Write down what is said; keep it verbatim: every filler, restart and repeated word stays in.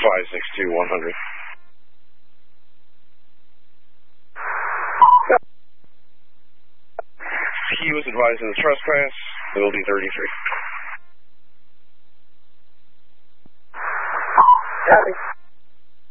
five six two one hundred. He was advised of the trespass, building thirty-three. Copy.